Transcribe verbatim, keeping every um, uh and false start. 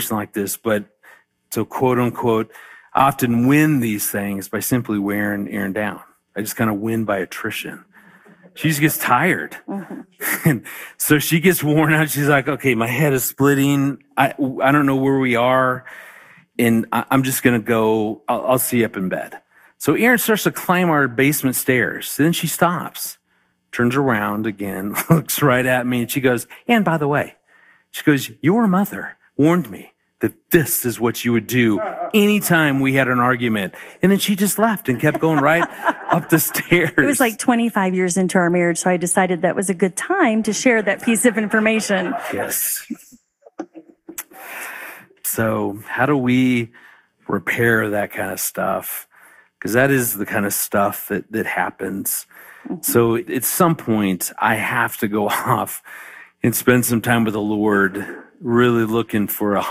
like this, but so quote unquote, I often win these things by simply wearing Erin down. I just kind of win by attrition. She just gets tired. Mm-hmm. And so she gets worn out. She's like, okay, my head is splitting. I, I don't know where we are. And I, I'm just going to go, I'll, I'll see you up in bed. So Erin starts to climb our basement stairs. Then she stops, turns around again, looks right at me, and she goes, and by the way, she goes, your mother warned me that this is what you would do anytime we had an argument. And then she just left and kept going right up the stairs. It was like twenty-five years into our marriage, so I decided that was a good time to share that piece of information. Yes. So how do we repair that kind of stuff? Because that is the kind of stuff that, that happens. Mm-hmm. So at some point, I have to go off and spend some time with the Lord, really looking for a